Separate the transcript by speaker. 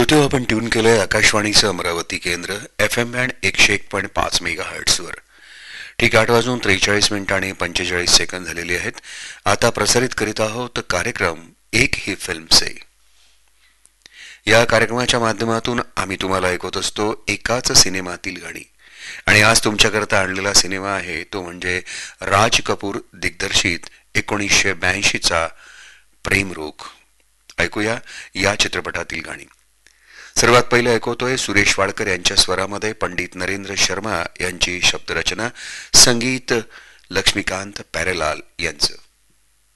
Speaker 1: श्रोते आपण ट्यून केलंय आकाशवाणीचं अमरावती केंद्र FM बँड 101.5 मेगाहर्ट्झवर. ठीक 8:43 आणि 45 सेकंद झालेली आहेत. आता प्रसारित करीत आहोत कार्यक्रम एक ही फिल्म से. या कार्यक्रमाच्या माध्यमातून आम्ही तुम्हाला ऐकवत असतो एकाच सिनेमातील गाणी. आणि आज तुमच्याकरता आणलेला सिनेमा आहे तो म्हणजे राज कपूर दिग्दर्शित 1982चा प्रेमरोग. ऐकूया या चित्रपटातील गाणी. सर्वात पहिले ऐकवतोय सुरेश वाडकर यांच्या स्वरामध्ये पंडित नरेंद्र शर्मा यांची शब्दरचना, संगीत लक्ष्मीकांत प्यारेलाल यांचं.